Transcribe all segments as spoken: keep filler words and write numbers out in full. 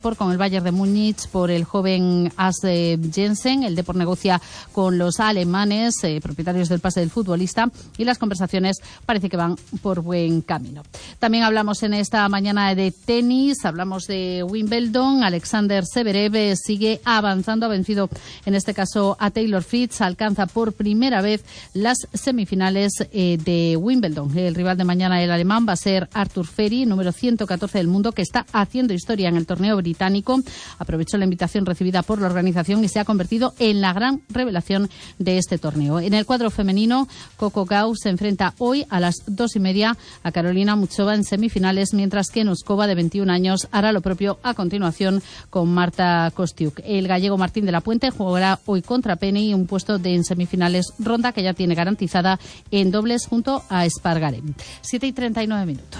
Sport con el Bayern de Múnich por el joven As de Jensen. El Depor negocia con los alemanes, eh, propietarios del pase del futbolista, y las conversaciones parece que van por buen camino. También hablamos en esta mañana de tenis, hablamos de Wimbledon. Alexander Zverev sigue avanzando, ha vencido en este caso a Taylor Fritz, alcanza por primera vez las semifinales eh, de Wimbledon. El rival de mañana, el alemán, va a ser Arthur Ferry, número ciento catorce del mundo, que está haciendo historia en el torneo británico. Aprovechó la invitación recibida por la organización y se ha convertido en la gran revelación de este torneo. En el cuadro femenino, Coco Gauff se enfrenta hoy a las dos y media a Carolina Muchova en semifinales, mientras que Noskova, de veintiún años, hará lo propio a continuación con Marta Kostiuk. El gallego Martín de la Puente jugará hoy contra Penny, un puesto de en semifinales, ronda que ya tiene garantizada en dobles junto a Espargaré. siete y treinta y nueve minutos.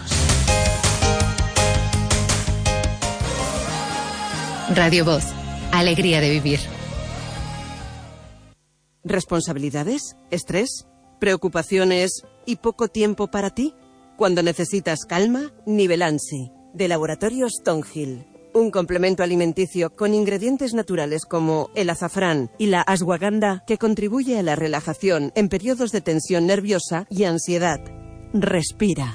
Radio Voz. Alegría de vivir. ¿Responsabilidades? ¿Estrés? ¿Preocupaciones y poco tiempo para ti? Cuando necesitas calma, Nivelansi, de Laboratorios Tonhill. Un complemento alimenticio con ingredientes naturales como el azafrán y la ashwagandha que contribuye a la relajación en periodos de tensión nerviosa y ansiedad. Respira.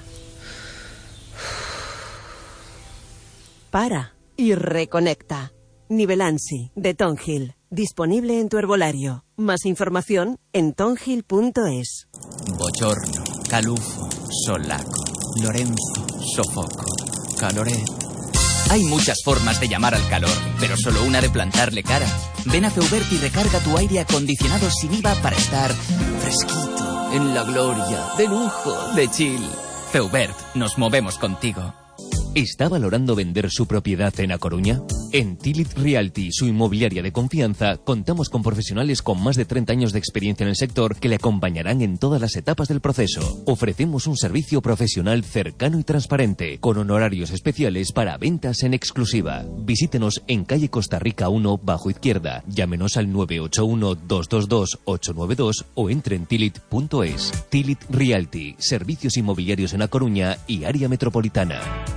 Para y reconecta. Nivelansi, de Tonhill. Disponible en tu herbolario. Más información en tonhill punto es. Bochorno, calufo, solaco, Lorenzo, sofoco, caloret. Hay muchas formas de llamar al calor, pero solo una de plantarle cara. Ven a Feubert y recarga tu aire acondicionado sin I V A para estar fresquito, en la gloria, de lujo, de chill. Feubert, nos movemos contigo. ¿Está valorando vender su propiedad en A Coruña? En Tilit Realty, su inmobiliaria de confianza, contamos con profesionales con más de treinta años de experiencia en el sector que le acompañarán en todas las etapas del proceso. Ofrecemos un servicio profesional cercano y transparente, con honorarios especiales para ventas en exclusiva. Visítenos en calle Costa Rica uno, bajo izquierda. Llámenos al nueve ocho uno, dos dos dos, ocho nueve dos o entre en tilit punto es. Tilit Realty, servicios inmobiliarios en A Coruña y área metropolitana.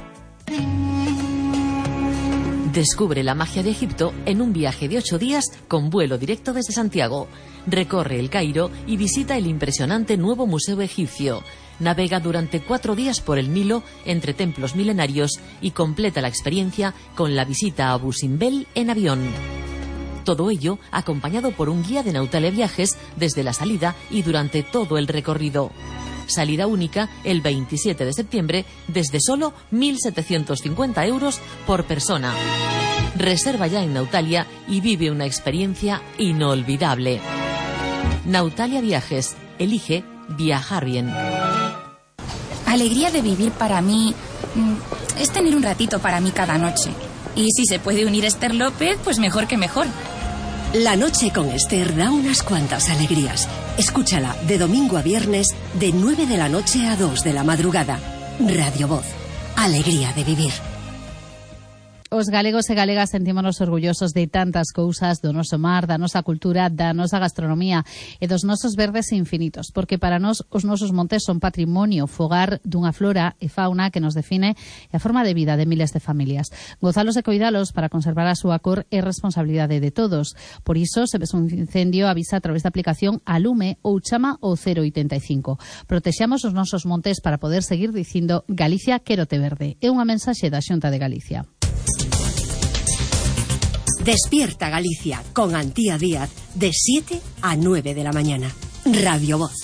Descubre la magia de Egipto en un viaje de ocho días con vuelo directo desde Santiago. Recorre el Cairo y visita el impresionante nuevo Museo Egipcio. Navega durante cuatro días por el Nilo entre templos milenarios y completa la experiencia con la visita a Abu Simbel en avión. Todo ello acompañado por un guía de Nautalia Viajes desde la salida y durante todo el recorrido. Salida única el veintisiete de septiembre desde solo mil setecientos cincuenta euros por persona. Reserva ya en Nautalia y vive una experiencia inolvidable. Nautalia Viajes. Elige viajar bien. Alegría de vivir para mí es tener un ratito para mí cada noche. Y si se puede unir Esther López, pues mejor que mejor. La noche con Esther da unas cuantas alegrías. Escúchala de domingo a viernes de nueve de la noche a dos de la madrugada. Radio Voz. Alegría de vivir. Os galegos e galegas sentímonos orgullosos de tantas cousas, do noso mar, da nosa cultura, da nosa gastronomía e dos nosos verdes infinitos, porque para nós os nosos montes son patrimonio, fogar dunha flora e fauna que nos define e a forma de vida de miles de familias. Gozalos e coidalos para conservar a súa cor é responsabilidade de todos. Por iso, se ves un incendio, avisa a través da aplicación Alume ou chama ao cero oitenta e cinco. Protexamos os nosos montes para poder seguir dicindo Galicia quérote verde. É unha mensaxe da Xunta de Galicia. Despierta Galicia con Antía Díaz de siete a nueve de la mañana. Radio Voz.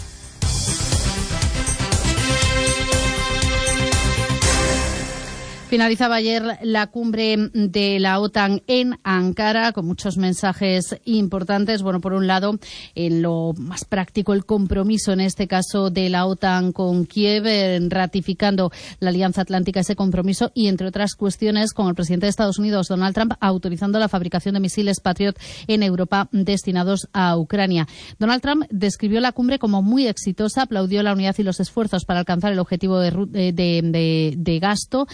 Finalizaba ayer la cumbre de la OTAN en Ankara con muchos mensajes importantes. Bueno, por un lado, en lo más práctico, el compromiso en este caso de la OTAN con Kiev, ratificando la Alianza Atlántica ese compromiso y, entre otras cuestiones, con el presidente de Estados Unidos, Donald Trump, autorizando la fabricación de misiles Patriot en Europa destinados a Ucrania. Donald Trump describió la cumbre como muy exitosa, aplaudió la unidad y los esfuerzos para alcanzar el objetivo de, de, de, de gasto. Mark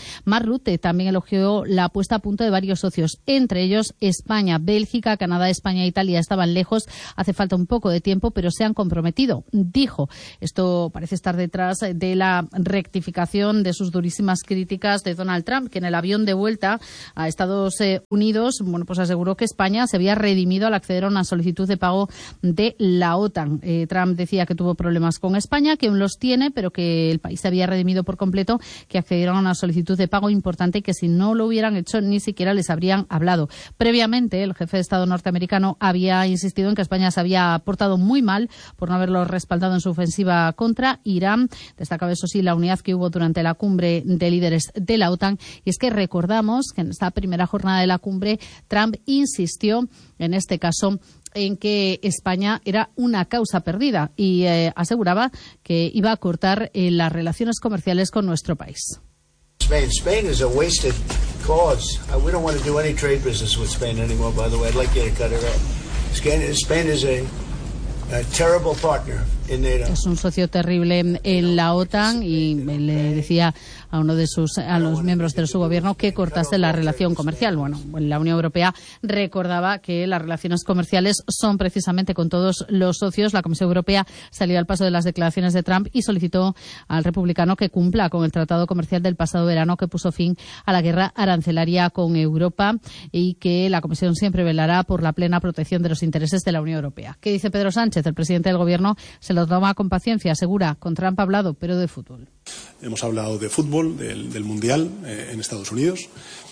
Rutte también elogió la puesta a punto de varios socios, entre ellos España, Bélgica, Canadá, España e Italia estaban lejos, hace falta un poco de tiempo, pero se han comprometido. Dijo, esto parece estar detrás de la rectificación de sus durísimas críticas de Donald Trump, que en el avión de vuelta a Estados Unidos, bueno, pues aseguró que España se había redimido al acceder a una solicitud de pago de la OTAN. Eh, Trump decía que tuvo problemas con España, que aún los tiene, pero que el país se había redimido por completo, que accedieron a una solicitud de pago importante y que si no lo hubieran hecho ni siquiera les habrían hablado. Previamente, el jefe de Estado norteamericano había insistido en que España se había portado muy mal por no haberlo respaldado en su ofensiva contra Irán. Destacaba, eso sí, la unidad que hubo durante la cumbre de líderes de la OTAN. Y es que recordamos que en esta primera jornada de la cumbre, Trump insistió, en este caso, en que España era una causa perdida y eh, aseguraba que iba a cortar eh, las relaciones comerciales con nuestro país. Spain. Spain is a wasted cause. Uh, we don't want to do any trade business with Spain anymore, by the way. I'd like you to cut it out. Spain, Spain is a, a terrible partner in NATO. Es un socio terrible en la OTAN y le decía a uno de sus a los miembros de su gobierno que cortase la relación comercial. Bueno, la Unión Europea recordaba que las relaciones comerciales son precisamente con todos los socios. La Comisión Europea salió al paso de las declaraciones de Trump y solicitó al republicano que cumpla con el tratado comercial del pasado verano que puso fin a la guerra arancelaria con Europa y que la Comisión siempre velará por la plena protección de los intereses de la Unión Europea. ¿Qué dice Pedro Sánchez? El presidente del gobierno se lo toma con paciencia, asegura, con Trump ha hablado, pero de fútbol. Hemos hablado de fútbol, del, del Mundial eh, en Estados Unidos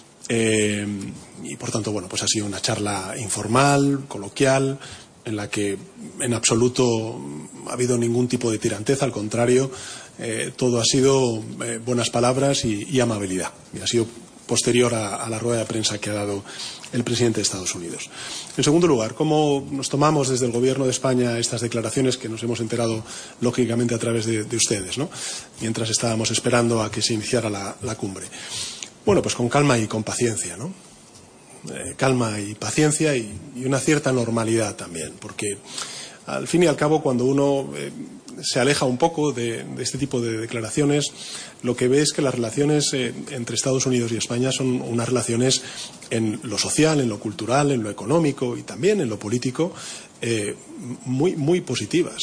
eh, y por tanto, bueno, pues ha sido una charla informal, coloquial, en la que en absoluto ha habido ningún tipo de tiranteza, al contrario, eh, todo ha sido eh, buenas palabras y, y amabilidad. Y ha sido posterior a, a la rueda de prensa que ha dado el presidente de Estados Unidos. En segundo lugar, ¿cómo nos tomamos desde el Gobierno de España estas declaraciones que nos hemos enterado lógicamente a través de, de ustedes, ¿no? Mientras estábamos esperando a que se iniciara la, la cumbre? Bueno, pues con calma y con paciencia, ¿no? Eh, calma y paciencia y, y una cierta normalidad también, porque al fin y al cabo cuando uno eh, se aleja un poco de, de este tipo de declaraciones, lo que ve es que las relaciones eh, entre Estados Unidos y España son unas relaciones en lo social, en lo cultural, en lo económico y también en lo político eh, muy, muy positivas.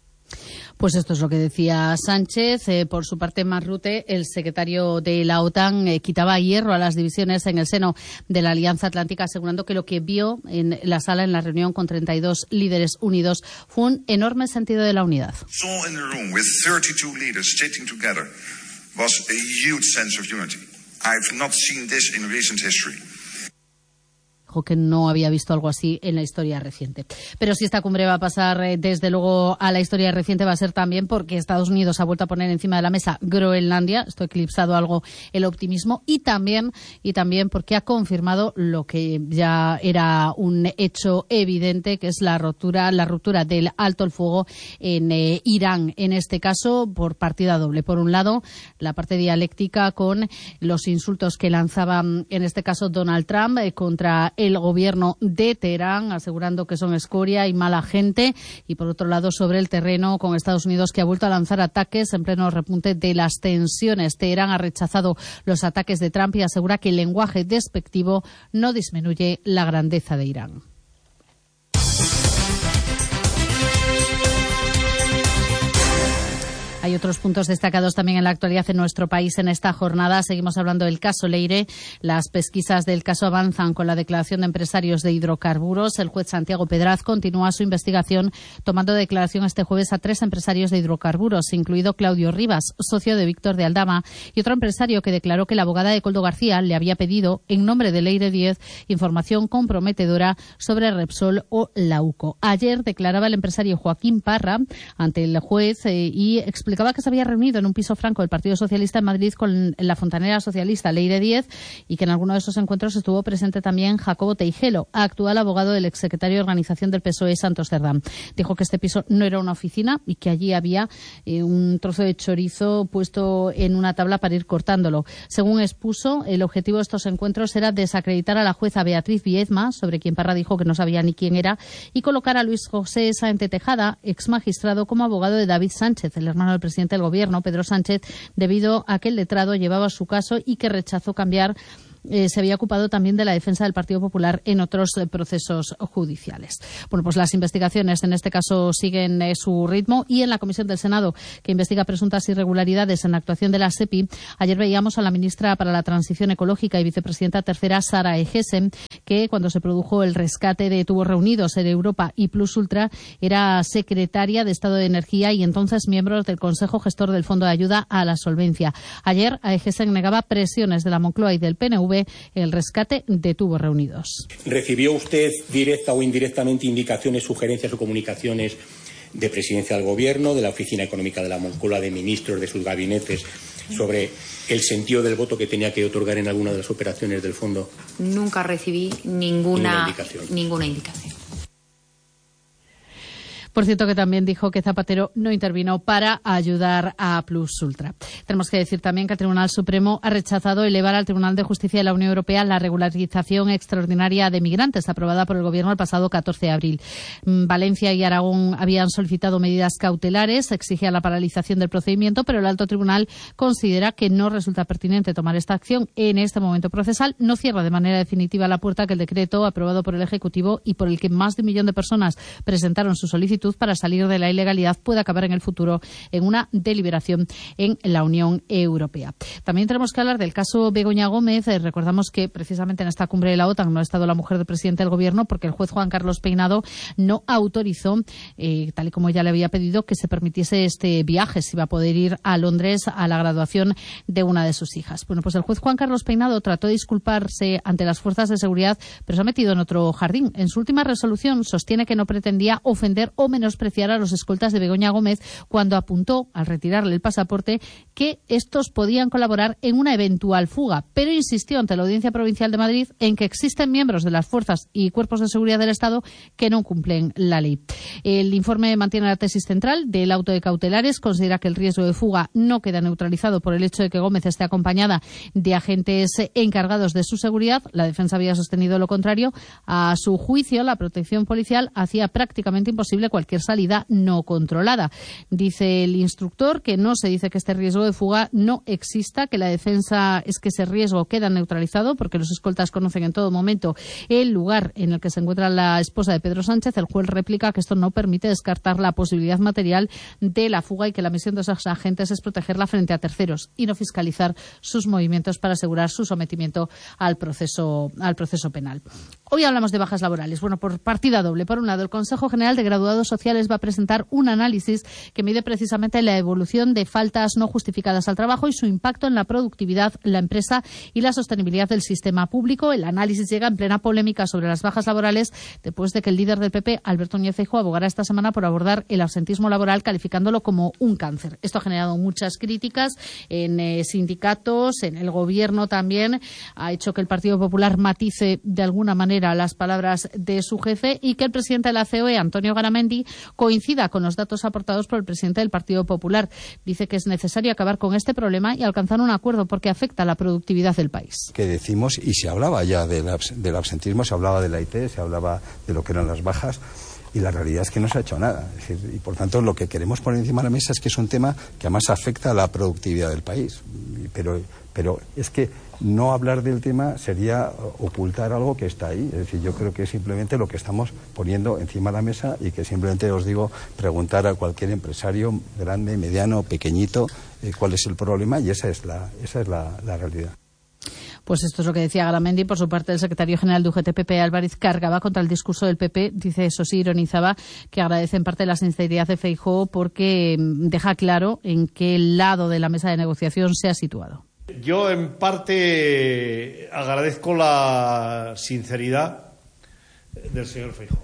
Pues esto es lo que decía Sánchez. Eh, por su parte, Mark Rutte, el secretario de la OTAN, eh, quitaba hierro a las divisiones en el seno de la Alianza Atlántica, asegurando que lo que vio en la sala en la reunión con treinta y dos líderes unidos fue un enorme sentido de la unidad. Saw in the room with thirty-two leaders sitting together was a huge sense of unity. I've not seen this in recent history. Dijo que no había visto algo así en la historia reciente. Pero si esta cumbre va a pasar, eh, desde luego, a la historia reciente, va a ser también porque Estados Unidos ha vuelto a poner encima de la mesa Groenlandia. Esto ha eclipsado algo el optimismo y también, y también porque ha confirmado lo que ya era un hecho evidente, que es la ruptura, la ruptura del alto el fuego en eh, Irán. En este caso, por partida doble. Por un lado, la parte dialéctica con los insultos que lanzaba, en este caso, Donald Trump eh, contra el gobierno de Teherán, asegurando que son escoria y mala gente, y por otro lado sobre el terreno con Estados Unidos, que ha vuelto a lanzar ataques en pleno repunte de las tensiones. Teherán ha rechazado los ataques de Trump y asegura que el lenguaje despectivo no disminuye la grandeza de Irán. Hay otros puntos destacados también en la actualidad en nuestro país en esta jornada. Seguimos hablando del caso Leire. Las pesquisas del caso avanzan con la declaración de empresarios de hidrocarburos. El juez Santiago Pedraz continúa su investigación tomando declaración este jueves a tres empresarios de hidrocarburos, incluido Claudio Rivas, socio de Víctor de Aldama, y otro empresario que declaró que la abogada de Coldo García le había pedido, en nombre de Leire diez, información comprometedora sobre Repsol o Lauco. Ayer declaraba el empresario Joaquín Parra ante el juez eh, y explicaba que se había reunido en un piso franco del Partido Socialista en Madrid con la fontanera socialista Leire diez y que en alguno de esos encuentros estuvo presente también Jacobo Teijelo, actual abogado del exsecretario de Organización del P S O E Santos Cerdán. Dijo que este piso no era una oficina y que allí había eh, un trozo de chorizo puesto en una tabla para ir cortándolo. Según expuso, el objetivo de estos encuentros era desacreditar a la jueza Beatriz Viedma, sobre quien Parra dijo que no sabía ni quién era, y colocar a Luis José Sáenz Tejada, ex magistrado, como abogado de David Sánchez, el hermano del presidente del Gobierno, Pedro Sánchez, debido a que el letrado llevaba su caso y que rechazó cambiar. Eh, se había ocupado también de la defensa del Partido Popular en otros eh, procesos judiciales. Bueno, pues las investigaciones en este caso siguen eh, su ritmo y en la Comisión del Senado, que investiga presuntas irregularidades en la actuación de la SEPI, ayer veíamos a la ministra para la Transición Ecológica y vicepresidenta tercera, Sara Egesen, que cuando se produjo el rescate de tubos reunidos en Europa y Plus Ultra era secretaria de Estado de Energía y entonces miembro del Consejo Gestor del Fondo de Ayuda a la Solvencia. Ayer Egesen negaba presiones de la Moncloa y del P N V el rescate de tubos reunidos. ¿Recibió usted directa o indirectamente indicaciones, sugerencias o comunicaciones de Presidencia del Gobierno, de la Oficina Económica de la Moncloa, de ministros, de sus gabinetes, sobre el sentido del voto que tenía que otorgar en alguna de las operaciones del fondo? Nunca recibí ninguna, ninguna indicación. Ninguna indicación. Por cierto, que también dijo que Zapatero no intervino para ayudar a Plus Ultra. Tenemos que decir también que el Tribunal Supremo ha rechazado elevar al Tribunal de Justicia de la Unión Europea la regularización extraordinaria de migrantes aprobada por el Gobierno el pasado catorce de abril. Valencia y Aragón habían solicitado medidas cautelares, exigían la paralización del procedimiento, pero el alto tribunal considera que no resulta pertinente tomar esta acción en este momento procesal. No cierra de manera definitiva la puerta que el decreto aprobado por el Ejecutivo y por el que más de un millón de personas presentaron su solicitud para salir de la ilegalidad puede acabar en el futuro en una deliberación en la Unión Europea. También tenemos que hablar del caso Begoña Gómez. Eh, recordamos que precisamente en esta cumbre de la OTAN no ha estado la mujer del presidente del Gobierno porque el juez Juan Carlos Peinado no autorizó, eh, tal y como ya le había pedido, que se permitiese este viaje, si iba a poder ir a Londres a la graduación de una de sus hijas. Bueno, pues el juez Juan Carlos Peinado trató de disculparse ante las fuerzas de seguridad, pero se ha metido en otro jardín. En su última resolución sostiene que no pretendía ofender o menospreciar a los escoltas de Begoña Gómez cuando apuntó, al retirarle el pasaporte, que estos podían colaborar en una eventual fuga, pero insistió ante la Audiencia Provincial de Madrid en que existen miembros de las fuerzas y cuerpos de seguridad del Estado que no cumplen la ley. El informe mantiene la tesis central del auto de cautelares, considera que el riesgo de fuga no queda neutralizado por el hecho de que Gómez esté acompañada de agentes encargados de su seguridad. La defensa había sostenido lo contrario. A su juicio, la protección policial hacía prácticamente imposible cualquier salida no controlada. Dice el instructor que no se dice que este riesgo de fuga no exista, que la defensa es que ese riesgo queda neutralizado porque los escoltas conocen en todo momento el lugar en el que se encuentra la esposa de Pedro Sánchez. El juez replica que esto no permite descartar la posibilidad material de la fuga y que la misión de esos agentes es protegerla frente a terceros y no fiscalizar sus movimientos para asegurar su sometimiento al proceso, al proceso penal. Hoy hablamos de bajas laborales. Bueno, por partida doble. Por un lado, el Consejo General de Graduados Sociales va a presentar un análisis que mide precisamente la evolución de faltas no justificadas al trabajo y su impacto en la productividad, la empresa y la sostenibilidad del sistema público. El análisis llega en plena polémica sobre las bajas laborales después de que el líder del P P, Alberto Núñez Feijóo, abogara esta semana por abordar el absentismo laboral calificándolo como un cáncer. Esto ha generado muchas críticas en eh, sindicatos, en el Gobierno también. Ha hecho que el Partido Popular matice de alguna manera las palabras de su jefe y que el presidente de la C O E, Antonio Garamendi, coincida con los datos aportados por el presidente del Partido Popular. Dice que es necesario acabar con este problema y alcanzar un acuerdo porque afecta a la productividad del país. Que decimos, y se hablaba ya del, abs del absentismo, se hablaba de la I T, se hablaba de lo que eran las bajas, y la realidad es que no se ha hecho nada. Es decir, y por tanto lo que queremos poner encima de la mesa es que es un tema que además afecta a la productividad del país. Pero, pero es que no hablar del tema sería ocultar algo que está ahí. Es decir, yo creo que es simplemente lo que estamos poniendo encima de la mesa y que simplemente os digo, preguntar a cualquier empresario, grande, mediano, pequeñito, eh, cuál es el problema, y esa es la, esa es la, la realidad. Pues esto es lo que decía Garamendi. Por su parte, el secretario general de U G T, Pepe Álvarez, cargaba contra el discurso del P P. Dice, eso sí, ironizaba, que agradece en parte la sinceridad de Feijóo porque deja claro en qué lado de la mesa de negociación se ha situado. Yo, en parte, agradezco la sinceridad del señor Feijóo,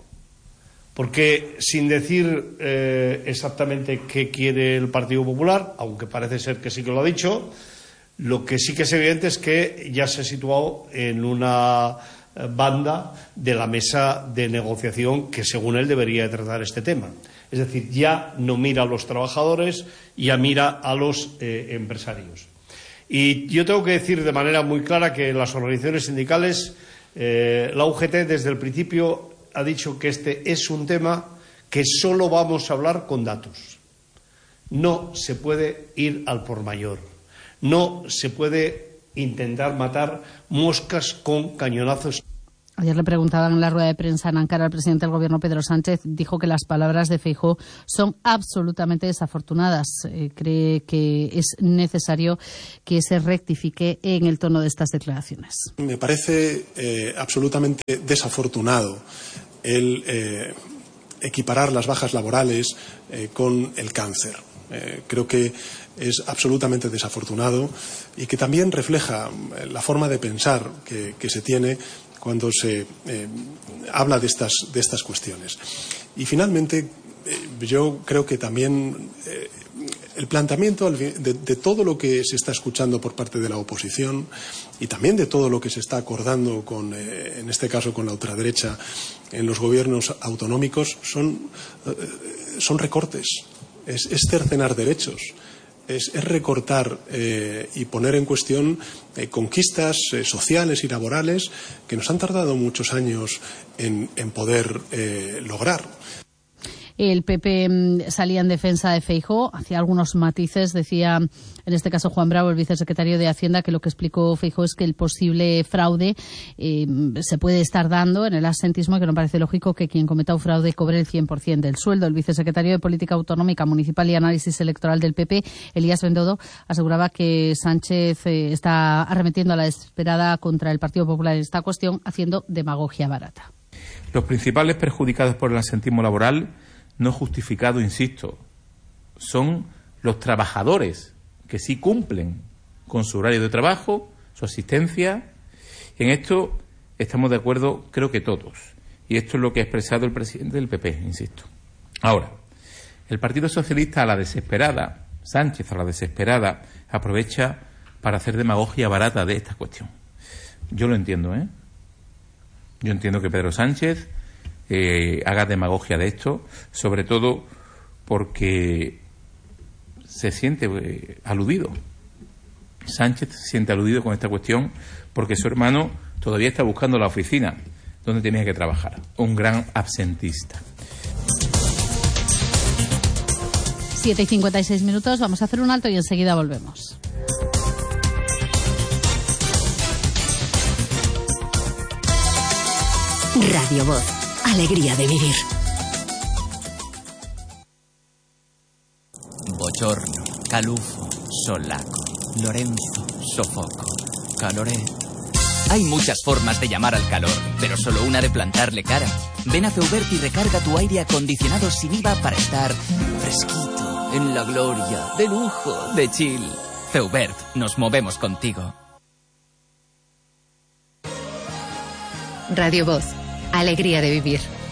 porque sin decir eh, exactamente qué quiere el Partido Popular, aunque parece ser que sí que lo ha dicho, lo que sí que es evidente es que ya se ha situado en una banda de la mesa de negociación que, según él, debería tratar este tema. Es decir, ya no mira a los trabajadores, ya mira a los eh, empresarios. Y yo tengo que decir de manera muy clara que las organizaciones sindicales, eh, la U G T desde el principio ha dicho que este es un tema que solo vamos a hablar con datos. no se puede ir al por mayor. No se puede intentar matar moscas con cañonazos. Ayer le preguntaban en la rueda de prensa en Ankara al presidente del Gobierno, Pedro Sánchez, dijo que las palabras de Feijóo son absolutamente desafortunadas. Eh, cree que es necesario que se rectifique en el tono de estas declaraciones. Me parece eh, absolutamente desafortunado el eh, equiparar las bajas laborales eh, con el cáncer. Eh, creo que es absolutamente desafortunado y que también refleja la forma de pensar que, que se tiene cuando se eh, habla de estas, de estas cuestiones. Y finalmente, eh, yo creo que también eh, el planteamiento de, de todo lo que se está escuchando por parte de la oposición y también de todo lo que se está acordando, con, eh, en este caso con la ultraderecha, en los gobiernos autonómicos, son, eh, son recortes, es, es cercenar derechos. Es, es recortar eh, y poner en cuestión eh, conquistas eh, sociales y laborales que nos han tardado muchos años en, en poder eh, lograr. El P P salía en defensa de Feijóo, hacía algunos matices, decía en este caso Juan Bravo, el vicesecretario de Hacienda, que lo que explicó Feijóo es que el posible fraude eh, se puede estar dando en el absentismo y que no parece lógico que quien cometa un fraude cobre el cien por ciento del sueldo. El vicesecretario de Política Autonómica, Municipal y Análisis Electoral del P P, Elías Bendodo, aseguraba que Sánchez eh, está arremetiendo a la desesperada contra el Partido Popular en esta cuestión, haciendo demagogia barata. Los principales perjudicados por el absentismo laboral no justificado, insisto, son los trabajadores que sí cumplen con su horario de trabajo, su asistencia. En esto estamos de acuerdo, creo que todos. Y esto es lo que ha expresado el presidente del P P, insisto. Ahora, el Partido Socialista a la desesperada, Sánchez a la desesperada, aprovecha para hacer demagogia barata de esta cuestión. Yo lo entiendo, ¿eh? Yo entiendo que Pedro Sánchez Eh, haga demagogia de esto, sobre todo porque se siente eh, aludido. Sánchez se siente aludido con esta cuestión porque su hermano todavía está buscando la oficina donde tenía que trabajar. Un gran absentista. siete y cincuenta y seis minutos, vamos a hacer un alto y enseguida volvemos. Radio Voz. Alegría de vivir. Bochorno, calufo, solaco, Lorenzo, sofoco, caloret. Hay muchas formas de llamar al calor, pero solo una de plantarle cara. Ven a Feubert y recarga tu aire acondicionado sin I V A para estar fresquito, en la gloria, de lujo, de chill. Feubert, nos movemos contigo. Radio Voz. Alegría de vivir.